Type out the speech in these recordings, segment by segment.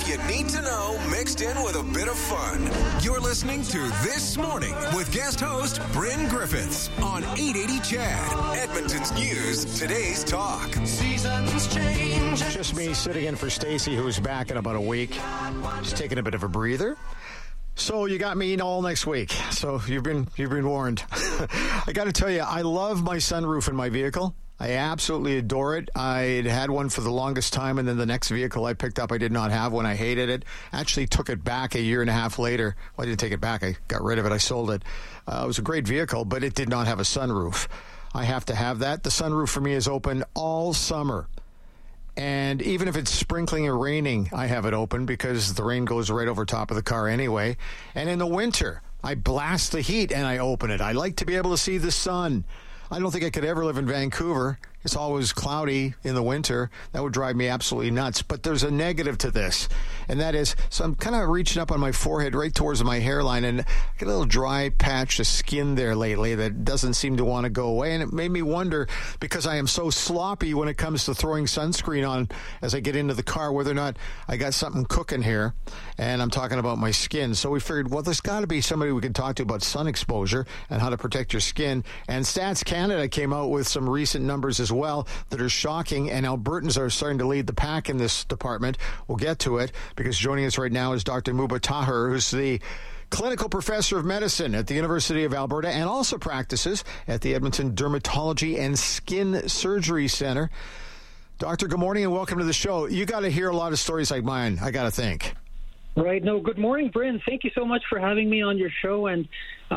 stuff you need to know mixed in with a bit of fun. You're listening to This Morning with guest host Bryn Griffiths on 880 Chad, Edmonton's News, today's talk. Seasons change. Just me sitting in for Stacy, who's back in about a week. She's taking a bit of a breather. So you got me all next week. So you've been warned. I got to tell you, I love my sunroof in my vehicle. I absolutely adore it. I had one for the longest time, and then the next vehicle I picked up I did not have one. I hated it. Actually took it back a year and a half later. Well, I didn't take it back. I got rid of it. I sold it. It was a great vehicle, but it did not have a sunroof. I have to have that. The sunroof for me is open all summer. And even if it's sprinkling or raining, I have it open because the rain goes right over top of the car anyway. And in the winter, I blast the heat and I open it. I like to be able to see the sun. I don't think I could ever live in Vancouver. It's always cloudy in the winter. That would drive me absolutely nuts. But there's a negative to this, and that is, so I'm kind of reaching up on my forehead right towards my hairline, and I get a little dry patch of skin there lately that doesn't seem to want to go away. And it made me wonder, because I am so sloppy when it comes to throwing sunscreen on as I get into the car, whether or not I got something cooking here, and I'm talking about my skin. So we figured, well, there's got to be somebody we can talk to about sun exposure and how to protect your skin. And Stats Canada came out with some recent numbers as well that are shocking, and Albertans are starting to lead the pack in this department. We'll get to it, because joining us right now is Dr. Muba Taher, who's the clinical professor of medicine at the University of Alberta and also practices at the Edmonton Dermatology and Skin Surgery Center. Doctor, good morning and welcome to the show. You got to hear a lot of stories like mine, I got to think. Right. No, good morning, Bryn. Thank you so much for having me on your show. And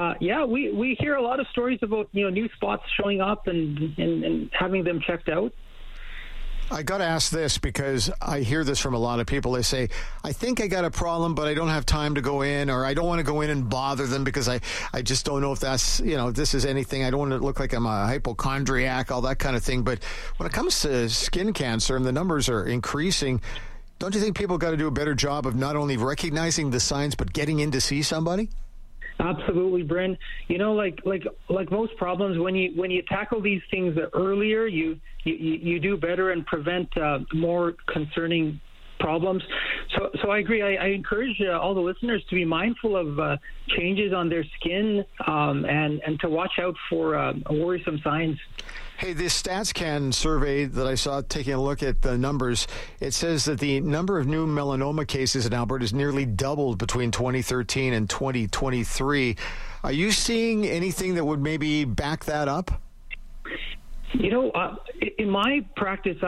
we hear a lot of stories about, new spots showing up and having them checked out. I got to ask this because I hear this from a lot of people. They say, I think I got a problem, but I don't have time to go in, or I don't want to go in and bother them because I just don't know if that's, this is anything. I don't want to look like I'm a hypochondriac, all that kind of thing. But when it comes to skin cancer and the numbers are increasing, don't you think people got to do a better job of not only recognizing the signs, but getting in to see somebody? Absolutely, Bryn. Like most problems, when you tackle these things earlier, you do better and prevent more concerning problems. So I agree. I encourage all the listeners to be mindful of changes on their skin and to watch out for worrisome signs. Hey, this StatsCan survey that I saw, taking a look at the numbers, it says that the number of new melanoma cases in Alberta has nearly doubled between 2013 and 2023. Are you seeing anything that would maybe back that up? In my practice,